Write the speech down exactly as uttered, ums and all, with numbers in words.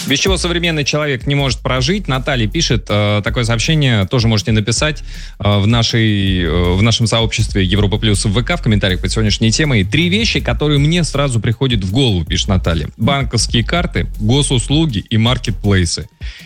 Без чего современный человек не может прожить. Наталья пишет э, такое сообщение, тоже можете написать э, в, нашей, э, в нашем сообществе Европа Плюс в ВК в комментариях под сегодняшней темой. Три вещи, которые мне сразу приходят в голову, пишет Наталья. Банковские карты, госуслуги и маркетплейсы.